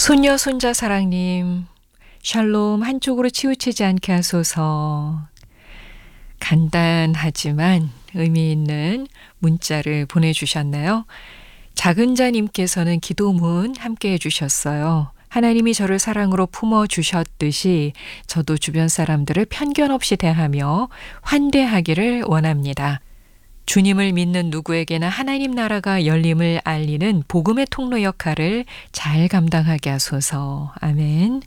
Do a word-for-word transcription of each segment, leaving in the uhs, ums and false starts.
손녀 손자 사랑님, 샬롬 한쪽으로 치우치지 않게 하소서. 간단하지만 의미 있는 문자를 보내주셨나요? 작은 자님께서는 기도문 함께 해주셨어요. 하나님이 저를 사랑으로 품어주셨듯이 저도 주변 사람들을 편견 없이 대하며 환대하기를 원합니다. 주님을 믿는 누구에게나 하나님 나라가 열림을 알리는 복음의 통로 역할을 잘 감당하게 하소서. 아멘.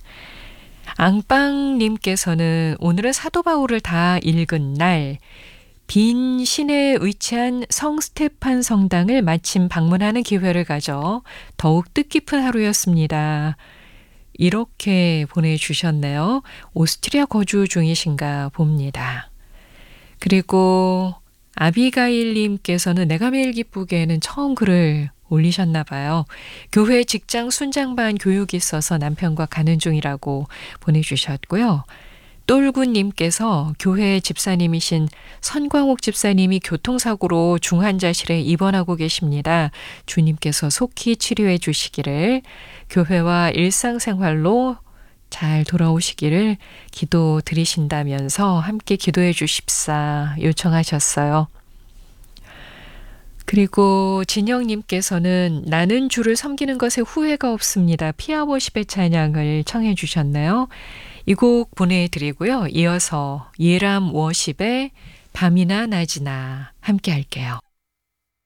앙빵님께서는 오늘은 사도 바울을 다 읽은 날, 빈 시내에 위치한 성 스테판 성당을 마침 방문하는 기회를 가져 더욱 뜻깊은 하루였습니다. 이렇게 보내주셨네요. 오스트리아 거주 중이신가 봅니다. 그리고 아비가일님께서는 내가 매일 기쁘게는 처음 글을 올리셨나 봐요. 교회 직장 순장반 교육이 있어서 남편과 가는 중이라고 보내주셨고요. 똘구님께서 교회 집사님이신 선광옥 집사님이 교통사고로 중환자실에 입원하고 계십니다. 주님께서 속히 치료해 주시기를, 교회와 일상생활로 잘 돌아오시기를 기도 드리신다면서 함께 기도해 주십사 요청하셨어요. 그리고 진영님께서는 나는 주를 섬기는 것에 후회가 없습니다. 피아워십의 찬양을 청해 주셨나요? 이 곡 보내드리고요. 이어서 예람 워십의 밤이나 낮이나 함께 할게요.